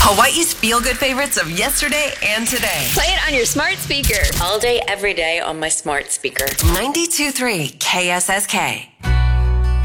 Hawaii's feel-good favorites of yesterday and today. Play it on your smart speaker. All day, every day on my smart speaker. 92.3 KSSK.